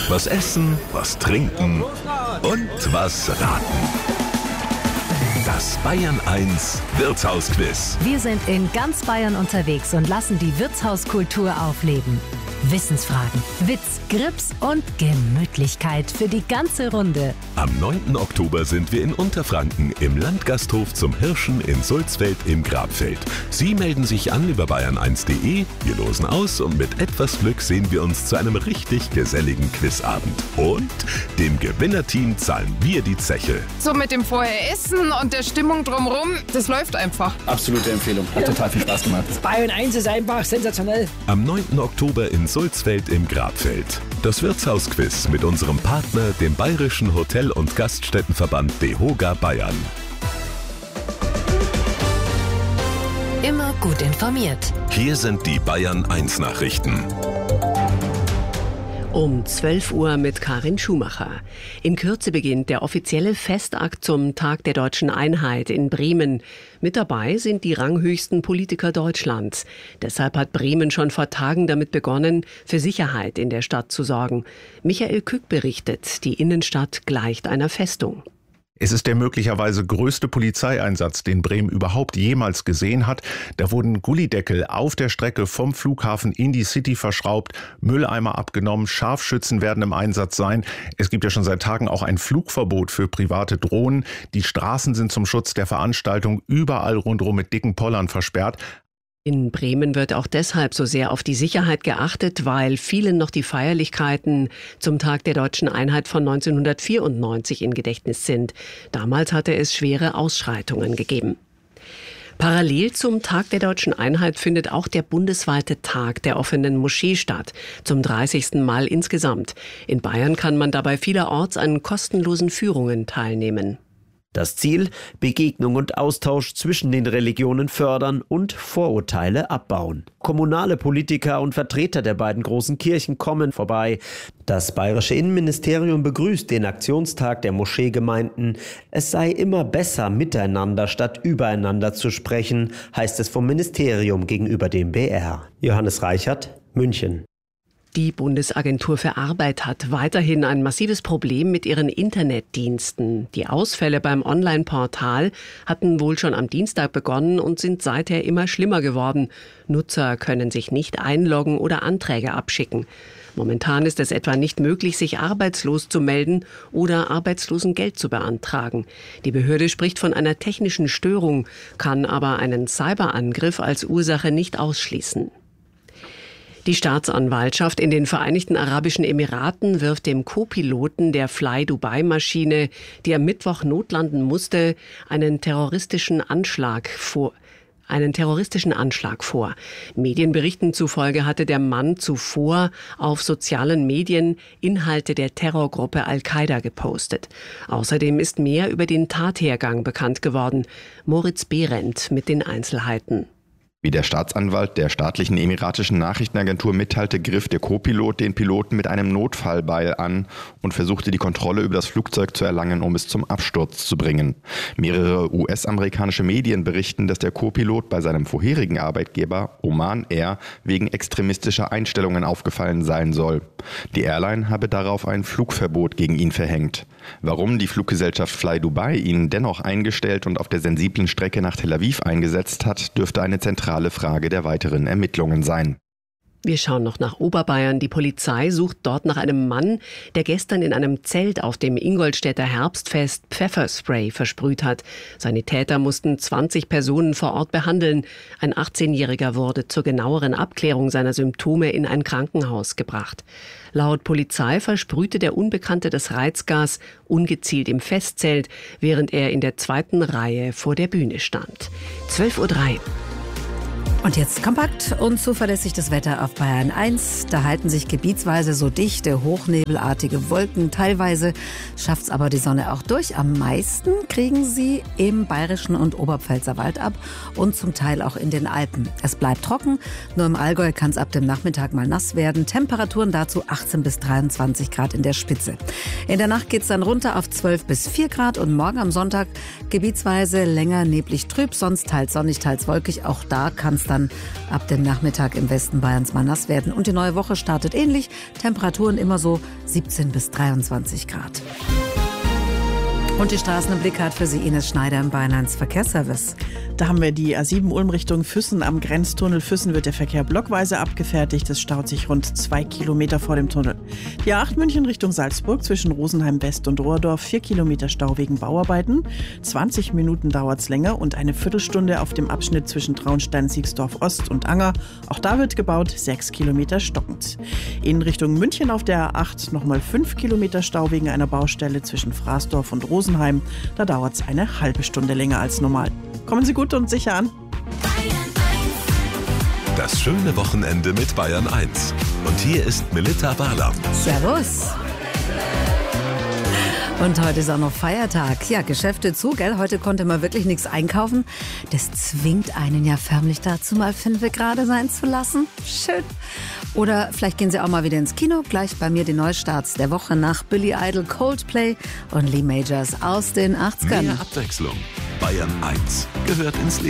Was essen, was trinken und was raten. Das Bayern 1 Wirtshausquiz. Wir sind in ganz Bayern unterwegs und lassen die Wirtshauskultur aufleben. Wissensfragen, Witz, Grips und Gemütlichkeit für die ganze Runde. Am 9. Oktober sind wir in Unterfranken im Landgasthof zum Hirschen in Sulzfeld im Grabfeld. Sie melden sich an über bayern1.de, wir losen aus und mit etwas Glück sehen wir uns zu einem richtig geselligen Quizabend. Und dem Gewinnerteam zahlen wir die Zeche. So mit dem Vorher-Essen und der Stimmung drumherum, das läuft einfach. Absolute Empfehlung, hat total viel Spaß gemacht. Das Bayern 1 ist einfach sensationell. Am 9. Oktober in Sulzfeld im Grabfeld. Das Wirtshausquiz mit unserem Partner, dem Bayerischen Hotel- und Gaststättenverband DEHOGA Bayern. Immer gut informiert. Hier sind die Bayern 1 Nachrichten. Um 12 Uhr mit Karin Schumacher. In Kürze beginnt der offizielle Festakt zum Tag der Deutschen Einheit in Bremen. Mit dabei sind die ranghöchsten Politiker Deutschlands. Deshalb hat Bremen schon vor Tagen damit begonnen, für Sicherheit in der Stadt zu sorgen. Michael Kück berichtet, die Innenstadt gleicht einer Festung. Es ist der möglicherweise größte Polizeieinsatz, den Bremen überhaupt jemals gesehen hat. Da wurden Gullideckel auf der Strecke vom Flughafen in die City verschraubt, Mülleimer abgenommen, Scharfschützen werden im Einsatz sein. Es gibt ja schon seit Tagen auch ein Flugverbot für private Drohnen. Die Straßen sind zum Schutz der Veranstaltung überall rundherum mit dicken Pollern versperrt. In Bremen wird auch deshalb so sehr auf die Sicherheit geachtet, weil vielen noch die Feierlichkeiten zum Tag der Deutschen Einheit von 1994 in Gedächtnis sind. Damals hatte es schwere Ausschreitungen gegeben. Parallel zum Tag der Deutschen Einheit findet auch der bundesweite Tag der offenen Moschee statt, zum 30. Mal insgesamt. In Bayern kann man dabei vielerorts an kostenlosen Führungen teilnehmen. Das Ziel: Begegnung und Austausch zwischen den Religionen fördern und Vorurteile abbauen. Kommunale Politiker und Vertreter der beiden großen Kirchen kommen vorbei. Das bayerische Innenministerium begrüßt den Aktionstag der Moscheegemeinden. Es sei immer besser, miteinander statt übereinander zu sprechen, heißt es vom Ministerium gegenüber dem BR. Johannes Reichert, München. Die Bundesagentur für Arbeit hat weiterhin ein massives Problem mit ihren Internetdiensten. Die Ausfälle beim Online-Portal hatten wohl schon am Dienstag begonnen und sind seither immer schlimmer geworden. Nutzer können sich nicht einloggen oder Anträge abschicken. Momentan ist es etwa nicht möglich, sich arbeitslos zu melden oder Arbeitslosengeld zu beantragen. Die Behörde spricht von einer technischen Störung, kann aber einen Cyberangriff als Ursache nicht ausschließen. Die Staatsanwaltschaft in den Vereinigten Arabischen Emiraten wirft dem Co-Piloten der Fly-Dubai-Maschine, die am Mittwoch notlanden musste, einen terroristischen Anschlag vor. Medienberichten zufolge hatte der Mann zuvor auf sozialen Medien Inhalte der Terrorgruppe Al-Qaida gepostet. Außerdem ist mehr über den Tathergang bekannt geworden. Moritz Behrendt mit den Einzelheiten. Wie der Staatsanwalt der staatlichen emiratischen Nachrichtenagentur mitteilte, griff der Co-Pilot den Piloten mit einem Notfallbeil an und versuchte die Kontrolle über das Flugzeug zu erlangen, um es zum Absturz zu bringen. Mehrere US-amerikanische Medien berichten, dass der Co-Pilot bei seinem vorherigen Arbeitgeber Oman Air wegen extremistischer Einstellungen aufgefallen sein soll. Die Airline habe darauf ein Flugverbot gegen ihn verhängt. Warum die Fluggesellschaft Fly Dubai ihn dennoch eingestellt und auf der sensiblen Strecke nach Tel Aviv eingesetzt hat, dürfte eine zentrale Frage der weiteren Ermittlungen sein. Wir schauen noch nach Oberbayern. Die Polizei sucht dort nach einem Mann, der gestern in einem Zelt auf dem Ingolstädter Herbstfest Pfefferspray versprüht hat. Sanitäter mussten 20 Personen vor Ort behandeln. Ein 18-Jähriger wurde zur genaueren Abklärung seiner Symptome in ein Krankenhaus gebracht. Laut Polizei versprühte der Unbekannte das Reizgas ungezielt im Festzelt, während er in der zweiten Reihe vor der Bühne stand. 12:03 Uhr. Und jetzt kompakt und zuverlässig das Wetter auf Bayern 1. Da halten sich gebietsweise so dichte, hochnebelartige Wolken. Teilweise schafft's aber die Sonne auch durch. Am meisten kriegen sie im Bayerischen und Oberpfälzer Wald ab und zum Teil auch in den Alpen. Es bleibt trocken, nur im Allgäu kann es ab dem Nachmittag mal nass werden. Temperaturen dazu 18 bis 23 Grad in der Spitze. In der Nacht geht's dann runter auf 12 bis 4 Grad und morgen am Sonntag gebietsweise länger neblig trüb, sonst teils sonnig, teils wolkig. Auch da kann es dann dann ab dem Nachmittag im Westen Bayerns mal nass werden. Und die neue Woche startet ähnlich. Temperaturen immer so 17 bis 23 Grad. Und die Straßen im Blick hat für Sie Ines Schneider im Bayern 1 Verkehrsservice. Da haben wir die A7 Ulm Richtung Füssen. Am Grenztunnel Füssen wird der Verkehr blockweise abgefertigt. Es staut sich rund 2 Kilometer vor dem Tunnel. Die A8 München Richtung Salzburg zwischen Rosenheim West und Rohrdorf. 4 Kilometer Stau wegen Bauarbeiten. 20 Minuten dauert es länger und eine Viertelstunde auf dem Abschnitt zwischen Traunstein, Siegsdorf Ost und Anger. Auch da wird gebaut, 6 Kilometer stockend. In Richtung München auf der A8 nochmal 5 Kilometer Stau wegen einer Baustelle zwischen Fraßdorf und Rosenheim. Da dauert es eine halbe Stunde länger als normal. Kommen Sie gut und sicher an. Das schöne Wochenende mit Bayern 1. Und hier ist Melitta Barlam. Servus. Und heute ist auch noch Feiertag. Ja, Geschäfte zu, gell? Heute konnte man wirklich nichts einkaufen. Das zwingt einen ja förmlich dazu, mal 5 gerade sein zu lassen. Schön. Oder vielleicht gehen Sie auch mal wieder ins Kino. Gleich bei mir die Neustarts der Woche nach Billy Idol, Coldplay und Lee Majors aus den 80ern. Mehr Abwechslung. Bayern 1 gehört ins Leben.